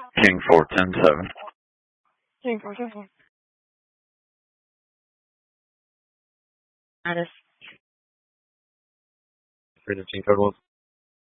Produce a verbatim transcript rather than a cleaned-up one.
King four ten seven. King four ten seven. Status. Freedom Team Code one.